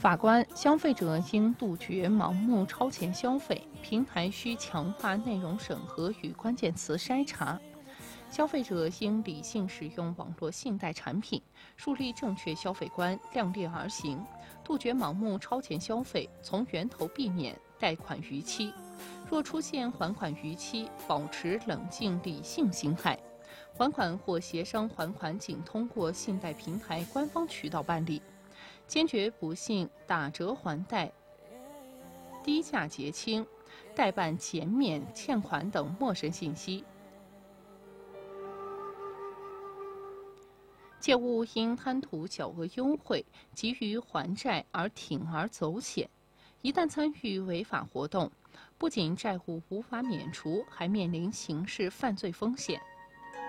法官，消费者应杜绝盲目超前消费，平台需强化内容审核与关键词筛查。消费者应理性使用网络信贷产品，树立正确消费观，量力而行，杜绝盲目超前消费，从源头避免贷款逾期。若出现还款逾期，保持冷静理性心态。还款或协商还款仅通过信贷平台官方渠道办理。坚决不信打折还贷、低价结清、代办减免欠款等陌生信息。切勿因贪图小额优惠、急于还债而铤而走险。一旦参与违法活动，不仅债务无法免除，还面临刑事犯罪风险。